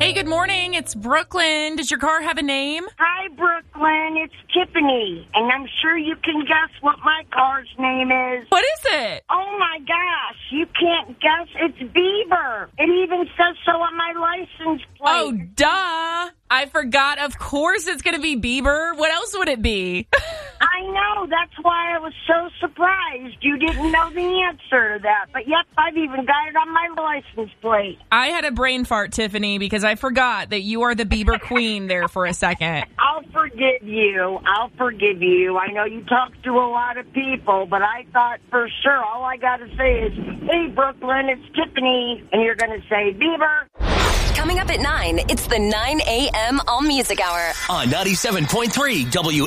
Hey, good morning. It's Brooklyn. Does your car have a name? Hi, Brooklyn. It's Tiffany, and I'm sure you can guess what my car's name is. What is it? Oh, my gosh. You can't guess. It's Bieber. It even says so on my license plate. Oh, duh. I forgot. Of course it's going to be Bieber. What else would it be? I know. That's why I was so surprised you didn't know the answer to that. But, yep, I've even got it on my license plate. I had a brain fart, Tiffany, because I forgot that you are the Bieber queen there for a second. I'll forgive you. I know you talk to a lot of people, but I thought for sure all I got to say is, hey, Brooklyn, it's Tiffany, and you're going to say Bieber. Coming up at 9, it's the 9 a.m. All Music Hour. On 97.3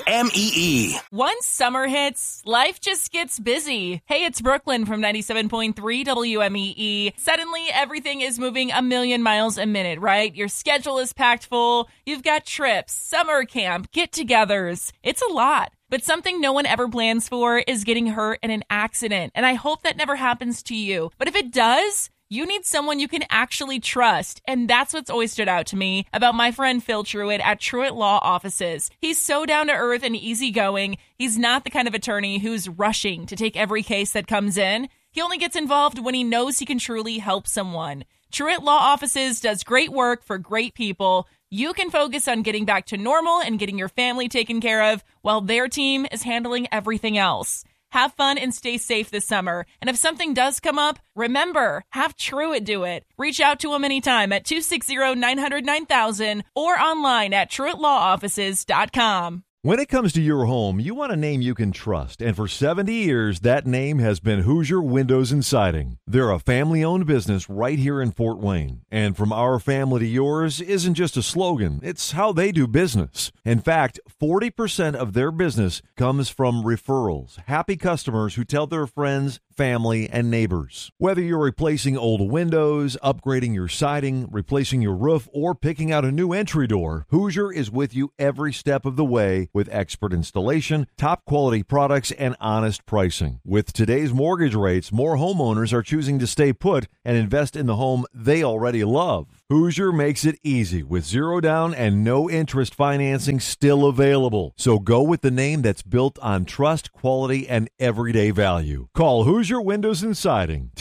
WMEE. Once summer hits, life just gets busy. Hey, it's Brooklyn from 97.3 WMEE. Suddenly, everything is moving a million miles a minute, right? Your schedule is packed full. You've got trips, summer camp, get-togethers. It's a lot. But something no one ever plans for is getting hurt in an accident. And I hope that never happens to you. But if it does, you need someone you can actually trust. And that's what's always stood out to me about my friend Phil Truitt at Truitt Law Offices. He's so down to earth and easygoing. He's not the kind of attorney who's rushing to take every case that comes in. He only gets involved when he knows he can truly help someone. Truitt Law Offices does great work for great people. You can focus on getting back to normal and getting your family taken care of while their team is handling everything else. Have fun and stay safe this summer. And if something does come up, remember, have Truitt do it. Reach out to him anytime at 260-900-9000 or online at TruittLawOffices.com. When it comes to your home, you want a name you can trust, and for 70 years, that name has been Hoosier Windows and Siding. They're a family-owned business right here in Fort Wayne, and from our family to yours isn't just a slogan, it's how they do business. In fact, 40% of their business comes from referrals, happy customers who tell their friends, family, and neighbors. Whether you're replacing old windows, upgrading your siding, replacing your roof, or picking out a new entry door, Hoosier is with you every step of the way with expert installation, top quality products, and honest pricing. With today's mortgage rates, more homeowners are choosing to stay put and invest in the home they already love. Hoosier makes it easy with zero down and no interest financing still available. So go with the name that's built on trust, quality, and everyday value. Call Hoosier Windows and Siding,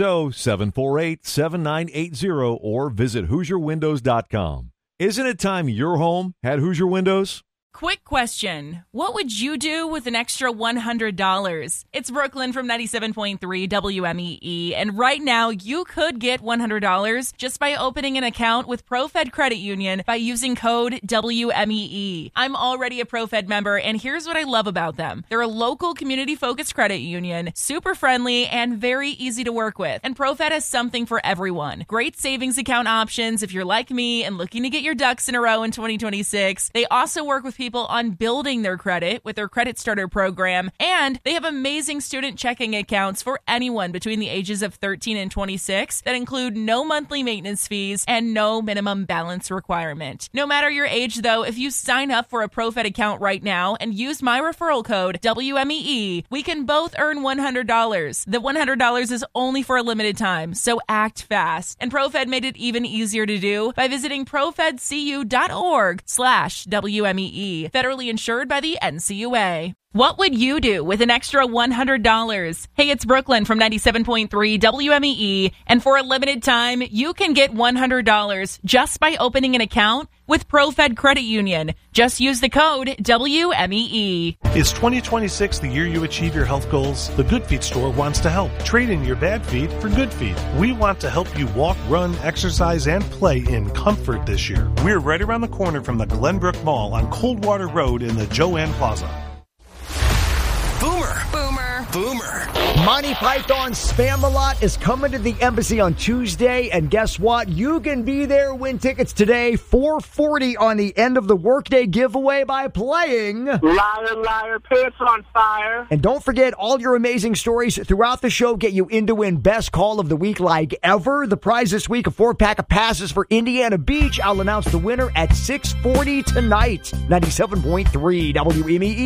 260-748-7980, or visit HoosierWindows.com. Isn't it time your home had Hoosier Windows? Quick question. What would you do with an extra $100? It's Brooklyn from 97.3 WMEE, and right now you could get $100 just by opening an account with ProFed Credit Union by using code WMEE. I'm already a ProFed member, and here's what I love about them. They're a local community-focused credit union, super friendly, and very easy to work with. And ProFed has something for everyone. Great savings account options if you're like me and looking to get your ducks in a row in 2026. They also work with people on building their credit with their Credit Starter program, and they have amazing student checking accounts for anyone between the ages of 13 and 26 that include no monthly maintenance fees and no minimum balance requirement. No matter your age, though, if you sign up for a ProFed account right now and use my referral code WMEE, we can both earn $100. The $100 is only for a limited time, so act fast. And ProFed made it even easier to do by visiting profedcu.org/WMEE. Federally insured by the NCUA. What would you do with an extra $100? Hey, it's Brooklyn from 97.3 WMEE, and for a limited time, you can get $100 just by opening an account with ProFed Credit Union. Just use the code WMEE. Is 2026 the year you achieve your health goals? The Good Feet store wants to help. Trade in your bad feet for good feet. We want to help you walk, run, exercise, and play in comfort this year. We're right around the corner from the Glenbrook Mall on Coldwater Road in the Joanne Plaza. Boomer. Boomer. Boomer. Monty Python's Spam-A-Lot is coming to the Embassy on Tuesday, and guess what? You can be there, win tickets today, $440 on the end of the workday giveaway by playing Liar, liar, pants on fire. And don't forget, all your amazing stories throughout the show get you in to win Best Call of the Week like ever. The prize this week, a 4-pack of passes for Indiana Beach. I'll announce the winner at 6:40 tonight. 97.3 WMEE.